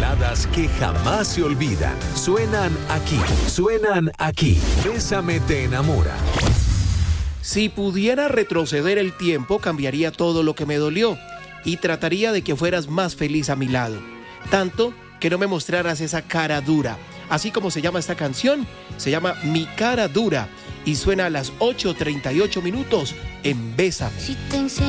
Baladas que jamás se olvidan. Suenan aquí. Suenan aquí. Bésame te enamora. Si pudiera retroceder el tiempo, cambiaría todo lo que me dolió y trataría de que fueras más feliz a mi lado. Tanto que no me mostraras esa cara dura. Así como se llama esta canción, se llama Mi Cara Dura y suena a las 8:38 en Bésame.